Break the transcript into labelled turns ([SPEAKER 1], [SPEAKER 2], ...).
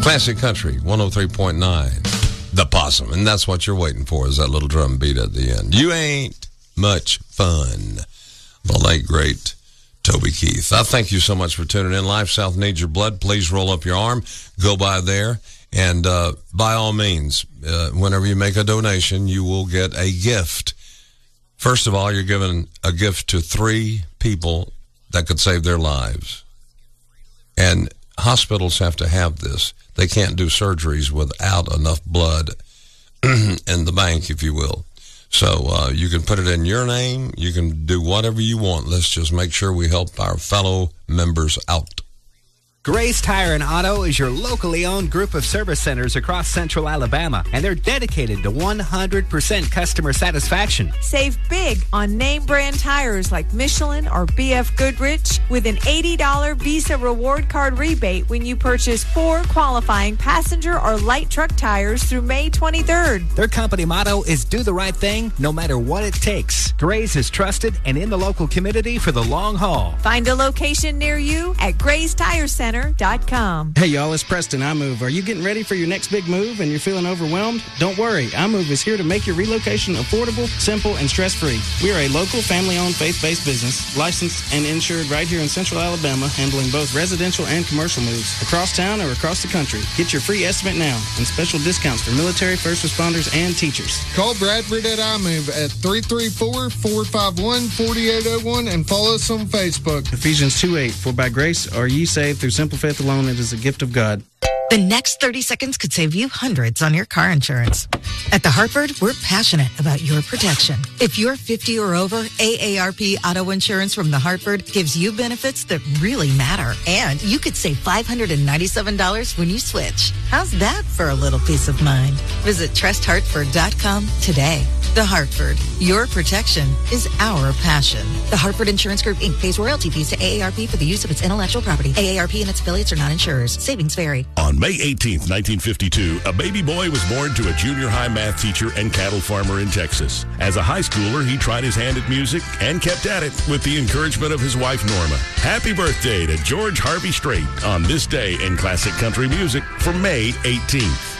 [SPEAKER 1] Classic Country, 103.9, The Possum. And that's what you're waiting for, is that little drum beat at the end. You ain't much fun. The late, great Toby Keith. I thank you so much for tuning in. Life South needs your blood. Please roll up your arm. Go by there. And by all means, whenever you make a donation, you will get a gift. First of all, you're giving a gift to 3 people that could save their lives. And hospitals have to have this. They can't do surgeries without enough blood in the bank, if you will. So you can put it in your name. You can do whatever you want. Let's just make sure we help our fellow members out.
[SPEAKER 2] Gray's Tire and Auto is your locally owned group of service centers across central Alabama, and they're dedicated to 100% customer satisfaction.
[SPEAKER 3] Save big on name brand tires like Michelin or BF Goodrich with an $80 Visa reward card rebate when you purchase 4 qualifying passenger or light truck tires through May 23rd.
[SPEAKER 2] Their company motto is do the right thing no matter what it takes. Gray's is trusted and in the local community for the long haul.
[SPEAKER 3] Find a location near you at Gray's Tire Center.
[SPEAKER 4] Hey y'all, it's Preston iMove. Are you getting ready for your next big move and you're feeling overwhelmed? Don't worry, iMove is here to make your relocation affordable, simple, and stress-free. We are a local, family-owned, faith-based business, licensed and insured right here in central Alabama, handling both residential and commercial moves, across town or across the country. Get your free estimate now and special discounts for military, first responders, and teachers.
[SPEAKER 5] Call Bradford at iMove at 334-451-4801 and follow us on Facebook.
[SPEAKER 4] Ephesians 2:8, for by grace are ye saved through simple faith alone. It is a gift of God.
[SPEAKER 6] The next 30 seconds could save you hundreds on your car insurance. At The Hartford, we're passionate about your protection. If you're 50 or over, AARP Auto Insurance from The Hartford gives you benefits that really matter. And you could save $597 when you switch. How's that for a little peace of mind? Visit trusthartford.com today. The Hartford, your protection is our passion. The Hartford Insurance Group, Inc. pays royalty fees to AARP for the use of its intellectual property. AARP and its affiliates are not insurers. Savings vary.
[SPEAKER 7] On May 18th, 1952, a baby boy was born to a junior high math teacher and cattle farmer in Texas. As a high schooler, he tried his hand at music and kept at it with the encouragement of his wife, Norma. Happy birthday to George Harvey Strait on this day in classic country music for May 18th.